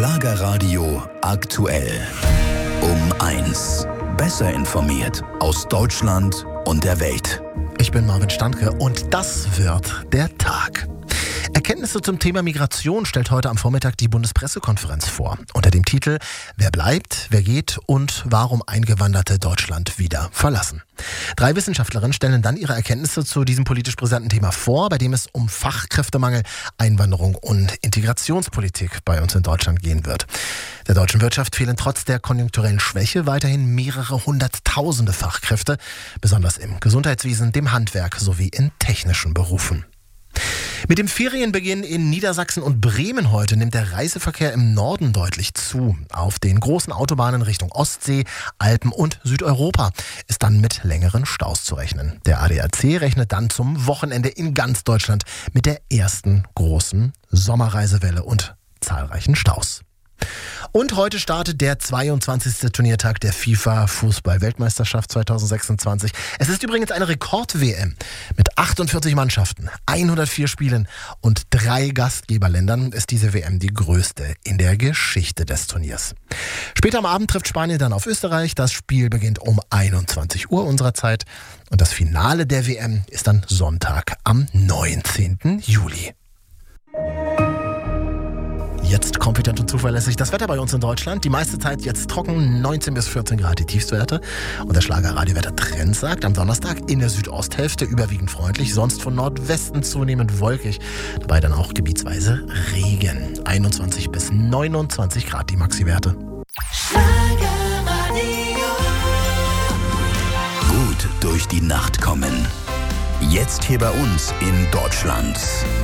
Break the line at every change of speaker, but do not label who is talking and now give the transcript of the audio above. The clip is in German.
Schlagerradio aktuell. Um 1. Besser informiert aus Deutschland und der Welt.
Ich bin Marvin Standke und das wird der Tag. Erkenntnisse zum Thema Migration stellt heute am Vormittag die Bundespressekonferenz vor. Unter dem Titel „Wer bleibt, wer geht und warum Eingewanderte Deutschland wieder verlassen?". 3 Wissenschaftlerinnen stellen dann ihre Erkenntnisse zu diesem politisch brisanten Thema vor, bei dem es um Fachkräftemangel, Einwanderung und Integrationspolitik bei uns in Deutschland gehen wird. Der deutschen Wirtschaft fehlen trotz der konjunkturellen Schwäche weiterhin mehrere hunderttausende Fachkräfte, besonders im Gesundheitswesen, dem Handwerk sowie in technischen Berufen. Mit dem Ferienbeginn in Niedersachsen und Bremen heute nimmt der Reiseverkehr im Norden deutlich zu. Auf den großen Autobahnen Richtung Ostsee, Alpen und Südeuropa ist dann mit längeren Staus zu rechnen. Der ADAC rechnet dann zum Wochenende in ganz Deutschland mit der ersten großen Sommerreisewelle und zahlreichen Staus. Und heute startet der 22. Turniertag der FIFA-Fußball-Weltmeisterschaft 2026. Es ist übrigens eine Rekord-WM mit 48 Mannschaften, 104 Spielen und 3 Gastgeberländern ist diese WM die größte in der Geschichte des Turniers. Später am Abend trifft Spanien dann auf Österreich. Das Spiel beginnt um 21 Uhr unserer Zeit. Und das Finale der WM ist dann Sonntag am 19. Juli. Jetzt kompetent und zuverlässig das Wetter bei uns in Deutschland. Die meiste Zeit jetzt trocken, 19 bis 14 Grad die Tiefstwerte. Und der Schlagerradiowetter-Trend sagt, am Donnerstag in der Südosthälfte überwiegend freundlich, sonst von Nordwesten zunehmend wolkig. Dabei dann auch gebietsweise Regen. 21 bis 29 Grad die Maxi-Werte.
Gut durch die Nacht kommen. Jetzt hier bei uns in Deutschland.